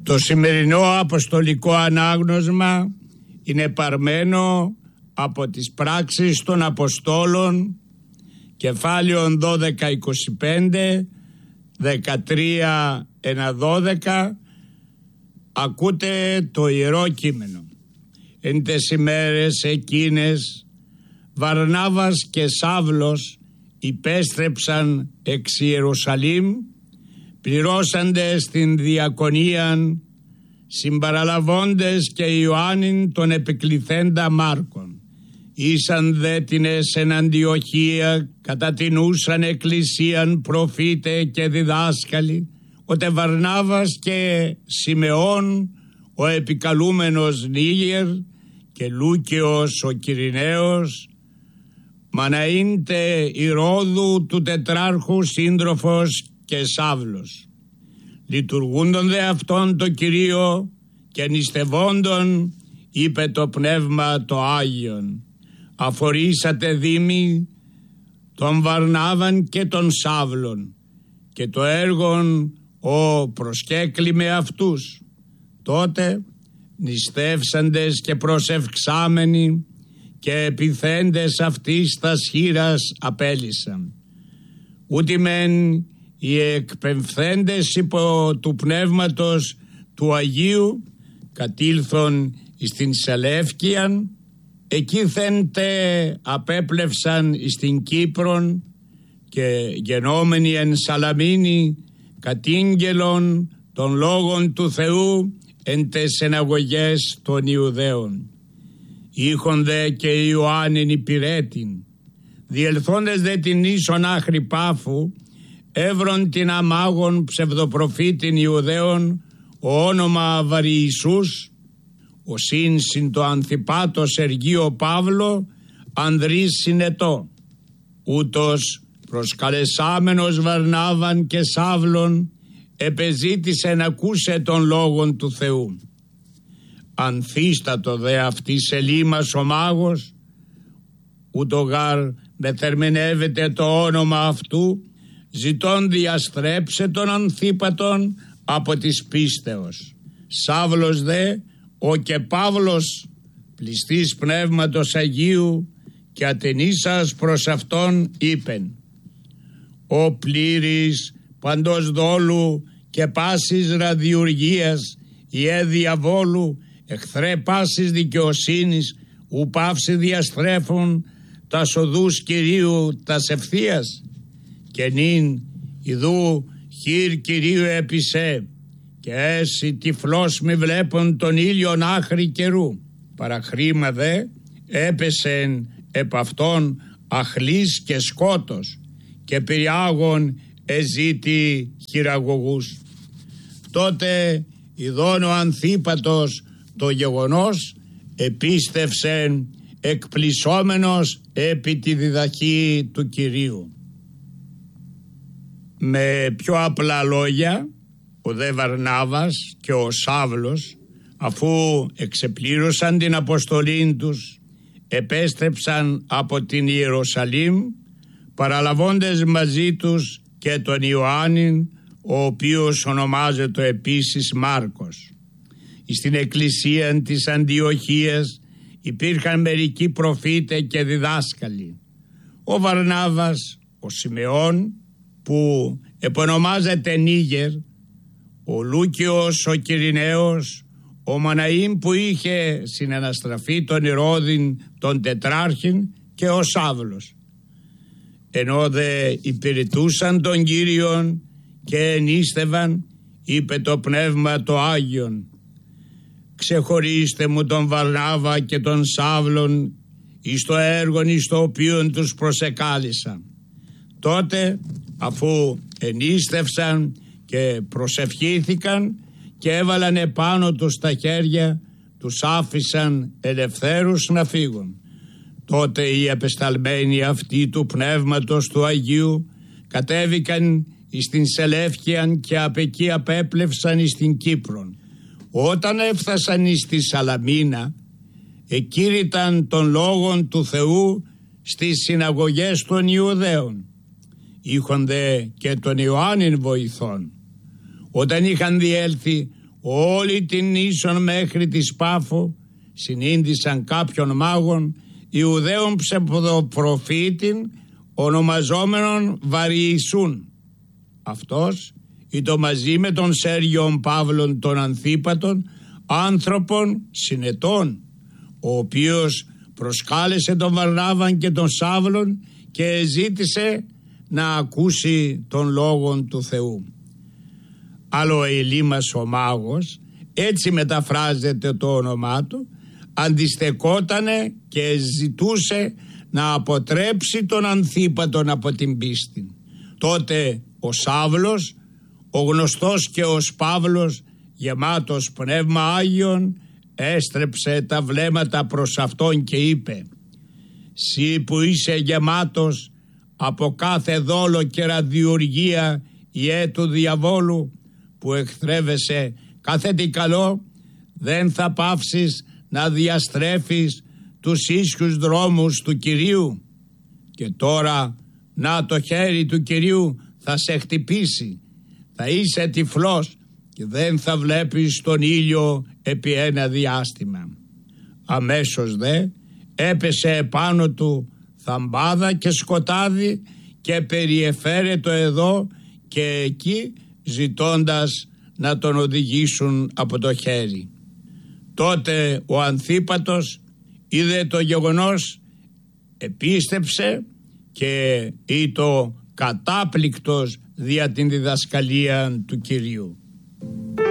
Το σημερινό αποστολικό ανάγνωσμα είναι παρμένο από τις πράξεις των Αποστόλων, κεφάλαιον 12-25, 13-1-12. Ακούτε το Ιερό Κείμενο. Εν τες ημέρες εκείνες Βαρνάβας και Σαύλος υπέστρεψαν εξ Ιερουσαλήμ, πληρώσαντες την διακονίαν, συμπαραλαβώντες και Ιωάννην τον επικληθέντα Μάρκον. Ήσαν δε τινες εν Αντιοχία, κατατινούσαν εκκλησίαν προφήτε και διδάσκαλοι, οτε Βαρνάβας και Σιμεών ο επικαλούμενος Νίγερ και Λούκιος ο Κυριναίος, Μαναΐντε Ηρώδου του τετράρχου σύντροφος και Σαύλος. Λειτουργούντον δε αυτόν το Κυρίο και νηστευόντων, είπε το Πνεύμα το Άγιον, αφορήσατε δήμοι τον Βαρνάβαν και τον Σαύλον, και το έργον ο προσκέκλημε αυτούς. Τότε νηστεύσαντες και προσευξάμενοι και επιθέντες αυτής τας χείρας απέλυσαν. Ούτι μεν οι εκπεμφθέντες υπό του Πνεύματος του Αγίου κατήλθον εις την Σελεύκιαν, εκεί θέντε απέπλευσαν εις την Κύπρον, και γενόμενοι εν Σαλαμίνη κατήγγελον των λόγων του Θεού εν τες εναγωγές των Ιουδαίων. Είχον δε και Ιωάννην υπηρέτην. Διελθόντες δε την ίσον άχρη Πάφου, έβρον την αμάγων ψευδοπροφήτην Ιουδαίων, ο όνομα Βαριησούς, ο συν το Ανθιπάτο Σεργείο Παύλο, ανδρής συνετό. Ούτως προσκαλεσάμενος Βαρνάβαν και Σαύλων επεζήτησε να ακούσε των λόγων του Θεού. Ανθίστατο δε αυτή σελήμας ο μάγος, ούτω γάρ μεθερμενεύεται το όνομα αυτού, ζητών διαστρέψε τον Ανθίπατον από της πίστεως. Σαύλος δε ο και Παύλος πληστής Πνεύματος Αγίου και ατενίσας προς αυτόν είπεν, ο πλήρης παντός δόλου και πάσης ραδιουργίας, ιε διαβόλου, εχθρέ πάσης δικαιοσύνης, ου παύση διαστρέφουν τας οδούς Κυρίου τας ευθείας, και νυν ιδού χείρ Κυρίου επισέ, και έσυ τυφλός μη βλέπουν τον ήλιον άχρη καιρού. Παραχρήμα δε έπεσεν επ' αυτόν αχλής και σκότος, και πυριάγων εζήτη χειραγωγούς. Τότε ειδών ο Ανθίπατος το γεγονός επίστευσεν εκπλησσόμενος επί τη διδαχή του Κυρίου. Με πιο απλά λόγια, ο δε Βαρνάβας και ο Σαύλος, αφού εξεπλήρωσαν την αποστολή τους, επέστρεψαν από την Ιερουσαλήμ, παραλαβώντες μαζί τους και τον Ιωάννην, ο οποίος ονομάζεται επίσης Μάρκος. Στην εκκλησία της Αντιοχίας υπήρχαν μερικοί προφήτε και διδάσκαλοι. Ο Βαρνάβας, ο Σιμεών, που επωνομάζεται Νίγερ, ο Λούκιος ο Κυριναίος, ο Μαναΐν που είχε συναναστραφεί τον Ηρώδην τον τετράρχην, και ο Σαύλος. Ενώ δε υπηρετούσαν τον Κύριον και ενίστευαν, είπε το Πνεύμα το Άγιον, ξεχωρίστε μου τον Βαρνάβα και τον Σαύλον εις το έργον εις το οποίον τους προσεκάλησα. Τότε, αφού ενίστευσαν και προσευχήθηκαν και έβαλαν επάνω τους τα χέρια, τους άφησαν ελευθέρους να φύγουν. Τότε οι απεσταλμένοι αυτοί του Πνεύματος του Αγίου κατέβηκαν εις την Σελεύκιαν και απ' εκεί απέπλευσαν εις την Κύπρον. Όταν έφτασαν εις τη Σαλαμίνα, εκήρυταν των λόγων του Θεού στις συναγωγές των Ιουδαίων. Είχον δε και τον Ιωάννην βοηθών. Όταν είχαν διέλθει, όλη την ίσον μέχρι τη Πάφο συνήντησαν κάποιον μάγων Ιουδαίων ψευδοπροφήτην ονομαζόμενον Βαριησούν. Αυτός ήταν μαζί με τον Σέργιον Παύλον τον Ανθίπατον, άνθρωπον συνετών, ο οποίος προσκάλεσε τον Βαρνάβαν και τον Σάβλον και ζήτησε να ακούσει τον λόγον του Θεού. Αλλά ο Ελίμας ο μάγος, έτσι μεταφράζεται το όνομά του, αντιστεκότανε και ζητούσε να αποτρέψει τον Ανθίπατον από την πίστη. Τότε ο Σάβλος, ο γνωστός και ως Παύλος, γεμάτος πνεύμα Άγιον, έστρεψε τα βλέμματα προς αυτόν και είπε: «Συ που είσαι γεμάτος από κάθε δόλο και ραδιουργία ιέ του διαβόλου, που εχθρεύεσαι κάθε τι καλό, δεν θα πάυσεις να διαστρέφεις τους ίσιους δρόμους του Κυρίου. Και τώρα να το χέρι του Κυρίου θα σε χτυπήσει, θα είσαι τυφλός και δεν θα βλέπεις τον ήλιο επί ένα διάστημα». Αμέσως δε έπεσε επάνω του θαμπάδα και σκοτάδι και περιεφέρετο εδώ και εκεί, ζητώντας να τον οδηγήσουν από το χέρι. Τότε ο Ανθίπατος είδε το γεγονός, επίστεψε και ήτο κατάπληκτος δια την διδασκαλία του Κυρίου.